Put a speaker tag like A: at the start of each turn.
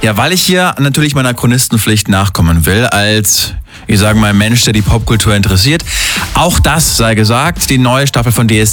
A: Ja, weil ich hier natürlich meiner Chronistenpflicht nachkommen will, als, ich sage mal, Mensch, der die Popkultur interessiert. Auch das sei gesagt, die neue Staffel von